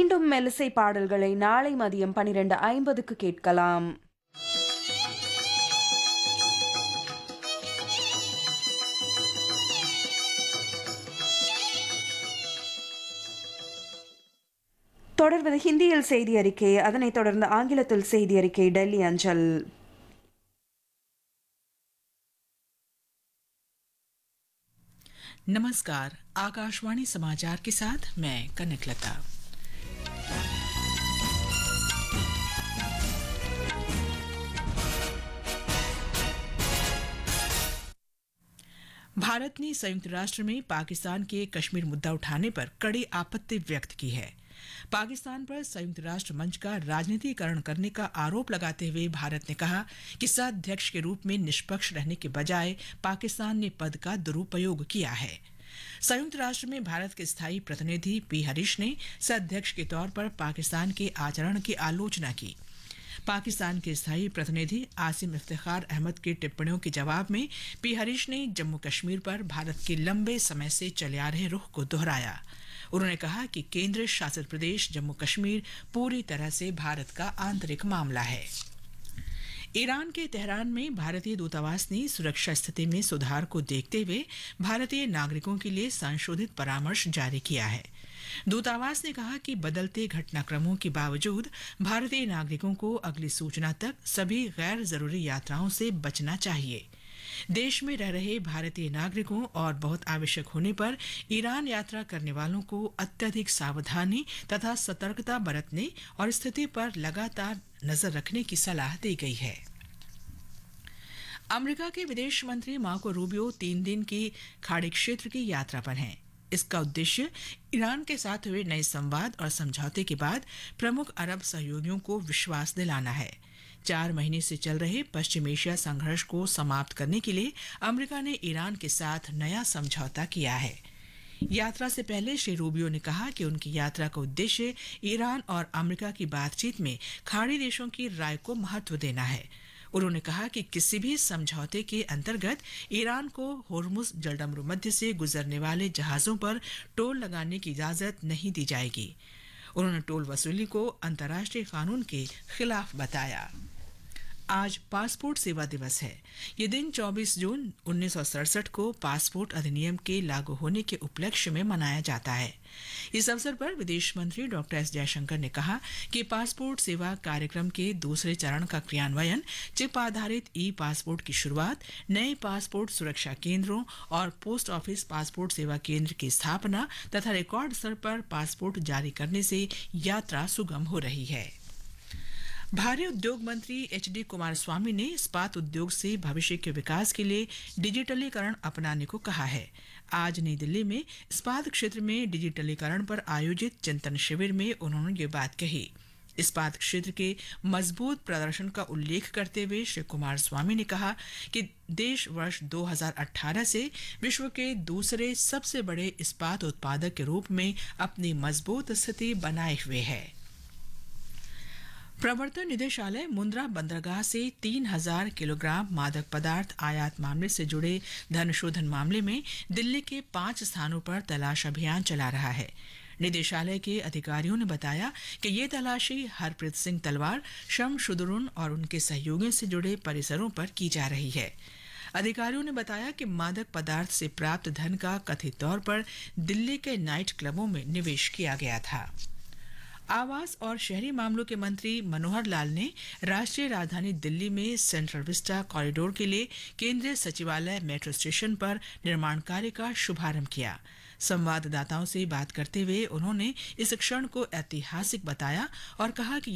மீண்டும் மெல்லிசை பாடல்களை நாளை மதியம் 12:50க்கு கேட்கலாம். தொடர்வது ஹிந்தியில் செய்தி அறிக்கை, அதனைத் தொடர்ந்து ஆங்கிலத்தில் செய்தி அறிக்கை டெல்லி அஞ்சல். नमस्कार, आकाशवाणी समाचार के साथ मैं कनकलता। भारत ने संयुक्त राष्ट्र में पाकिस्तान के कश्मीर मुद्दा उठाने पर कड़ी आपत्ति व्यक्त की है। पाकिस्तान पर संयुक्त राष्ट्र मंच का राजनीतिकरण करने का आरोप लगाते हुए भारत ने कहा कि सह-अध्यक्ष के रूप में निष्पक्ष रहने के बजाय पाकिस्तान ने पद का दुरुपयोग किया है। संयुक्त राष्ट्र में भारत के स्थायी प्रतिनिधि पी हरीश ने सह-अध्यक्ष के तौर पर पाकिस्तान के आचरण की आलोचना की। पाकिस्तान के स्थायी प्रतिनिधि आसिम इफ्तिखार अहमद की टिप्पणियों के जवाब में पी हरीश ने जम्मू कश्मीर पर भारत के लंबे समय से चले आ रहे रुख को दोहराया। उन्होंने कहा कि केंद्र शासित प्रदेश जम्मू कश्मीर पूरी तरह से भारत का आंतरिक मामला है। ईरान के तेहरान में भारतीय दूतावास ने सुरक्षा स्थिति में सुधार को देखते हुए भारतीय नागरिकों के लिए संशोधित परामर्श जारी किया है। दूतावास ने कहा कि बदलते घटनाक्रमों के बावजूद भारतीय नागरिकों को अगली सूचना तक सभी गैर जरूरी यात्राओं से बचना चाहिए। देश में रह रहे भारतीय नागरिकों और बहुत आवश्यक होने पर ईरान यात्रा करने वालों को अत्यधिक सावधानी तथा सतर्कता बरतने और स्थिति पर लगातार नजर रखने की सलाह दी गई है। अमेरिका के विदेश मंत्री मार्को रूबियो 3 दिन की खाड़ी क्षेत्र की यात्रा पर हैं। इसका उद्देश्य ईरान के साथ हुए नए संवाद और समझौते के बाद प्रमुख अरब सहयोगियों को विश्वास दिलाना है। 4 महीने से चल रहे पश्चिम एशिया संघर्ष को समाप्त करने के लिए अमेरिका ने ईरान के साथ नया समझौता किया है। यात्रा से पहले श्री रूबियो ने कहा कि उनकी यात्रा का उद्देश्य ईरान और अमेरिका की बातचीत में खाड़ी देशों की राय को महत्व देना है। उन्होंने कहा कि किसी भी समझौते के अंतर्गत ईरान को होर्मुज जलडमरू मध्य से गुजरने वाले जहाजों पर टोल लगाने की इजाजत नहीं दी जाएगी। उन्होंने टोल वसूली को अंतर्राष्ट्रीय कानून के खिलाफ बताया। आज पासपोर्ट सेवा दिवस है। ये दिन 24 जून 1967 को पासपोर्ट अधिनियम के लागू होने के उपलक्ष्य में मनाया जाता है। इस अवसर पर विदेश मंत्री डॉक्टर एस जयशंकर ने कहा कि पासपोर्ट सेवा कार्यक्रम के दूसरे चरण का क्रियान्वयन, चिप आधारित ई पासपोर्ट की शुरुआत, नए पासपोर्ट सुरक्षा केंद्रों और पोस्ट ऑफिस पासपोर्ट सेवा केंद्र की स्थापना तथा रिकॉर्ड स्तर पर पासपोर्ट जारी करने से यात्रा सुगम हो रही है। भारी उद्योग मंत्री एच.डी. कुमारस्वामी ने इस्पात उद्योग से भविष्य के विकास के लिए डिजिटलीकरण अपनाने को कहा है। आज नई दिल्ली में इस्पात क्षेत्र में डिजिटलीकरण पर आयोजित चिंतन शिविर में उन्होंने ये बात कही। इस्पात क्षेत्र के मजबूत प्रदर्शन का उल्लेख करते हुए श्री कुमारस्वामी ने कहा कि देश वर्ष 2018 से विश्व के दूसरे सबसे बड़े इस्पात उत्पादक के रूप में अपनी मजबूत स्थिति बनाए हुए है। प्रवर्तन निदेशालय मुंद्रा बंदरगाह से 3000 किलोग्राम मादक पदार्थ आयात मामले से जुड़े धन शोधन मामले में दिल्ली के 5 स्थानों पर तलाश अभियान चला रहा है। निदेशालय के अधिकारियों ने बताया कि ये तलाशी हरप्रीत सिंह तलवार, शम शुदरुन और उनके सहयोगियों से जुड़े परिसरों पर की जा रही है। अधिकारियों ने बताया कि मादक पदार्थ से प्राप्त धन का कथित तौर पर दिल्ली के नाइट क्लबों में निवेश किया गया था। आवास और शहरी मामलों के मंत्री मनोहर लाल ने राष्ट्रीय राजधानी दिल्ली में सेंट्रल विस्टा कॉरिडोर के लिए केंद्रीय सचिवालय मेट्रो स्टेशन पर निर्माण कार्य का शुभारंभ किया। संवाददाताओं से बात करते हुए उन्होंने इस क्षण को ऐतिहासिक बताया और कहा कि